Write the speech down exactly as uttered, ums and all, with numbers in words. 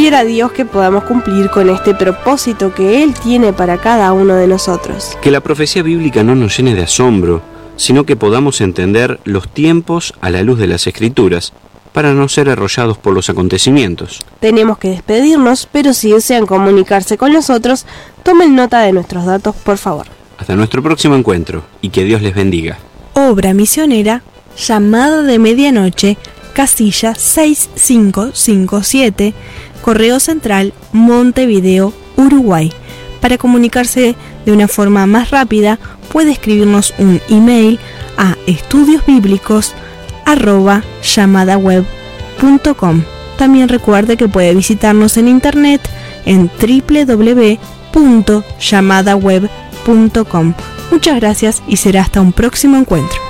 quiera Dios que podamos cumplir con este propósito que Él tiene para cada uno de nosotros. Que la profecía bíblica no nos llene de asombro, sino que podamos entender los tiempos a la luz de las Escrituras, para no ser arrollados por los acontecimientos. Tenemos que despedirnos, pero si desean comunicarse con nosotros, tomen nota de nuestros datos, por favor. Hasta nuestro próximo encuentro, y que Dios les bendiga. Obra misionera, Llamada de Medianoche, casilla seis cinco cinco siete, Correo Central, Montevideo, Uruguay. Para comunicarse de una forma más rápida, puede escribirnos un email a estudiosbíblicos arroba llamadaweb punto com. También recuerde que puede visitarnos en internet en doble u doble u doble u punto llamadaweb punto com. Muchas gracias y será hasta un próximo encuentro.